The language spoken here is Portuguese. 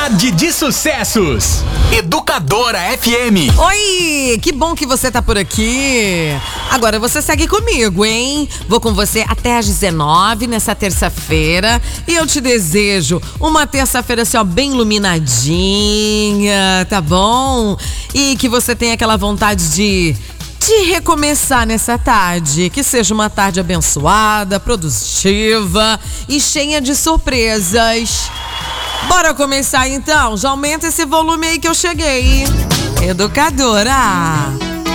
Tarde de Sucessos. Educadora FM. Oi, que bom que você tá por aqui. Agora você segue comigo, hein? Vou com você até às 19 nessa terça-feira. E eu te desejo uma terça-feira assim, ó, bem iluminadinha, tá bom? E que você tenha aquela vontade de recomeçar nessa tarde, que seja uma tarde abençoada, produtiva e cheia de surpresas. Bora começar então? Já aumenta esse volume aí que eu cheguei. Educadora.